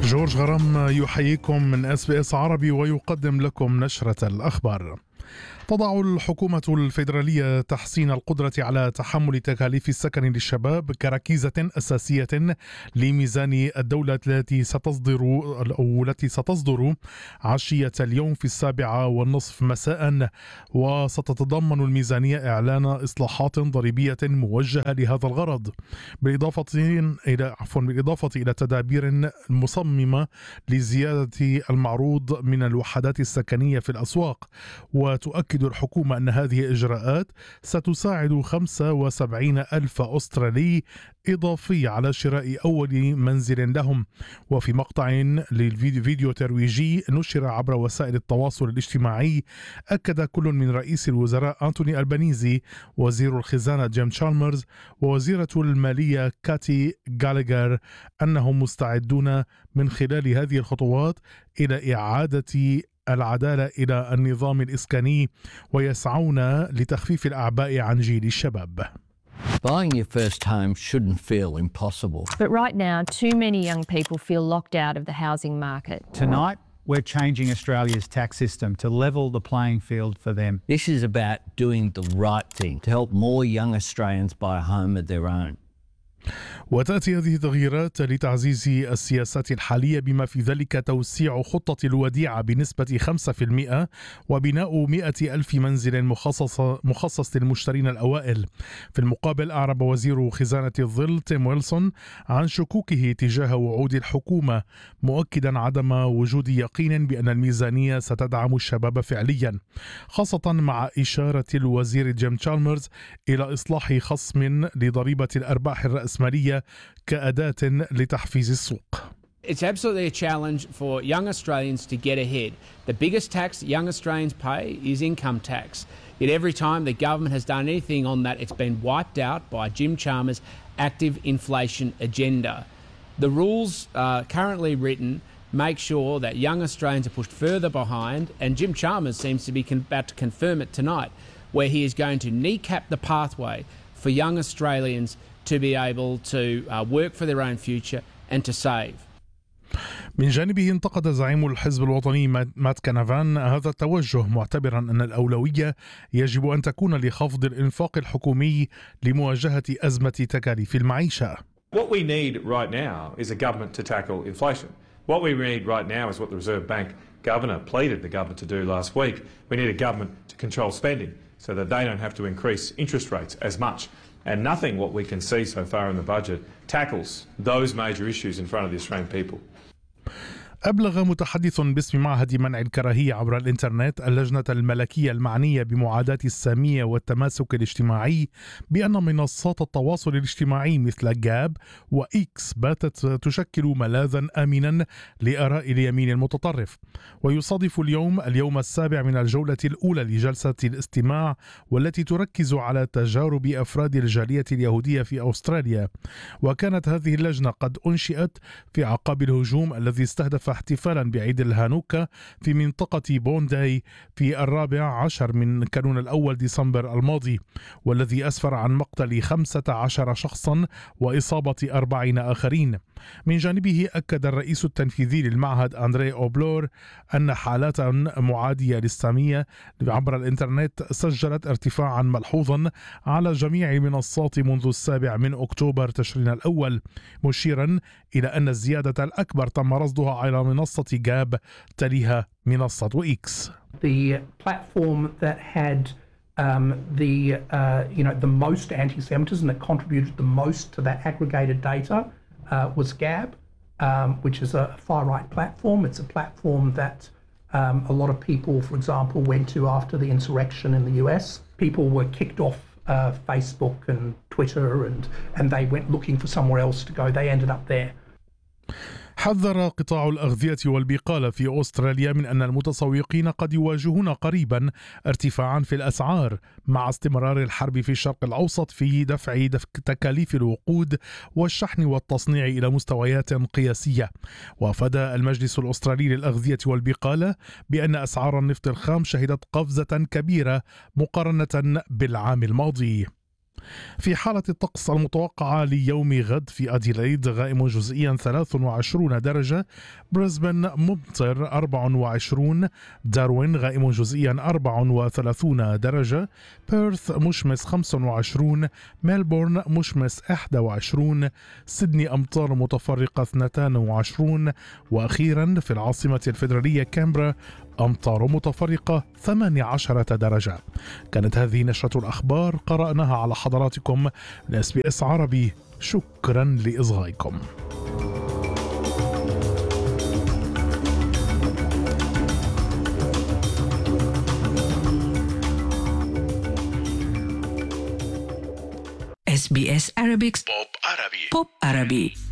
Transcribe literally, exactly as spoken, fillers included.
جورج غرام يحييكم من اس بي اس عربي ويقدم لكم نشرة الأخبار. تضع الحكومة الفيدرالية تحسين القدرة على تحمل تكاليف السكن للشباب كركيزة أساسية لميزان الدولة التي ستصدر أو التي ستصدر عشية اليوم في السابعة والنصف مساء، وستتضمن الميزانية إعلان إصلاحات ضريبية موجهة لهذا الغرض، بالإضافة إلى عفوا بالإضافة إلى تدابير مصممة لزيادة المعروض من الوحدات السكنية في الأسواق. وتؤكد الحكومة أن هذه الإجراءات ستساعد خمسة وسبعين ألف أسترالي إضافي على شراء أول منزل لهم. وفي مقطع للفيديو ترويجي نشر عبر وسائل التواصل الاجتماعي، أكد كل من رئيس الوزراء أنتوني ألبانيزي، وزير الخزانة جيم تشالمرز، ووزيرة المالية كاتي غاليغر أنهم مستعدون من خلال هذه الخطوات إلى إعادة العدالة إلى النظام الإسكاني، ويسعون لتخفيف الأعباء عن جيل الشباب. Buying your first home shouldn't feel impossible. But right now, too many young people feel locked out of the housing market. Tonight, we're changing Australia's tax system to level the playing field for them. This is about doing the right thing to help more young Australians buy a home of their own. وتأتي هذه التغييرات لتعزيز السياسات الحالية، بما في ذلك توسيع خطة الوديعة بنسبة خمسة بالمئة وبناء مئة ألف منزل مخصص مخصص للمشترين الأوائل. في المقابل، أعرب وزير خزانة الظل تيم ويلسون عن شكوكه تجاه وعود الحكومة، مؤكدا عدم وجود يقين بأن الميزانية ستدعم الشباب فعليا، خاصة مع إشارة الوزير جيم تشالمرز إلى إصلاح خصم لضريبة الأرباح الرأسمالية كأداة لتحفيز السوق. It's absolutely a challenge for young Australians to get ahead. The biggest tax young Australians pay is income tax. Yet every time the government has done anything on that, it's been wiped out by Jim Chalmers' active inflation agenda. The rules uh, currently written make sure that young Australians are pushed further behind, and Jim Chalmers seems to be con- about to confirm it tonight, where he is going to kneecap the pathway for young Australians to be able to uh, work for their own future and to save. من جانبه، انتقد زعيم الحزب الوطني مات كانافان هذا التوجه، معتبرا أن الأولوية يجب أن تكون لخفض الإنفاق الحكومي لمواجهة أزمة تكاليف المعيشة. What we need right now is a government to tackle inflation. What we need right now is what the Reserve Bank Governor pleaded the government to do last week. We need a government to control spending so that they don't have to increase interest rates as much. And nothing what we can see so far in the budget tackles those major issues in front of the Australian people. أبلغ متحدث باسم معهد منع الكراهية عبر الإنترنت اللجنة الملكية المعنية بمعاداة السامية والتماسك الاجتماعي بأن منصات التواصل الاجتماعي مثل جاب وإكس باتت تشكل ملاذا آمنا لآراء اليمين المتطرف. ويصادف اليوم اليوم السابع من الجولة الأولى لجلسة الاستماع، والتي تركز على تجارب أفراد الجالية اليهودية في أستراليا. وكانت هذه اللجنة قد أنشئت في أعقاب الهجوم الذي استهدف احتفالا بعيد الهانوكا في منطقة بونداي في الرابع عشر من كانون الأول ديسمبر الماضي، والذي أسفر عن مقتل خمسة عشر شخصا وإصابة أربعين آخرين. من جانبه، أكد الرئيس التنفيذي للمعهد أندري أوبلور أن حالات معادية للسامية عبر الإنترنت سجلت ارتفاعا ملحوظا على جميع المنصات منذ السابع من أكتوبر تشرين الأول، مشيرا إلى أن الزيادة الأكبر تم رصدها على منصة جاب تليها منصة إكس. The platform that had um, the uh, you know the most anti-Semitism, that contributed the most to that aggregated data uh, was Gab, um, which is a far-right platform. It's a platform that um, a lot of people, for example, went to after the insurrection in the U S. People were kicked off uh, Facebook and Twitter, and and they went looking for somewhere else to go. They ended up there. حذر قطاع الأغذية والبقالة في أستراليا من أن المتسوقين قد يواجهون قريبا ارتفاعا في الأسعار مع استمرار الحرب في الشرق الأوسط في دفع تكاليف الوقود والشحن والتصنيع إلى مستويات قياسية. وأفاد المجلس الأسترالي للأغذية والبقالة بأن أسعار النفط الخام شهدت قفزة كبيرة مقارنة بالعام الماضي. في حالة الطقس المتوقعة ليوم غد في أديلايد غائم جزئيا ثلاث وعشرون درجة، بريسبن ممطر أربع وعشرون، داروين غائم جزئيا أربع وثلاثون درجة، بيرث مشمس خمس وعشرون، ميلبورن مشمس إحدى وعشرون، سيدني أمطار متفرقة اثنتان وعشرون، وأخيرا في العاصمة الفيدرالية كامبرا أمطار متفرقة ثمانية عشرة درجة. كانت هذه نشرة الأخبار قرأناها على حضراتكم من إس بي إس عربي. شكرا لإصغائكم. إس بي إس Arabic Pop Arabi Pop Arabi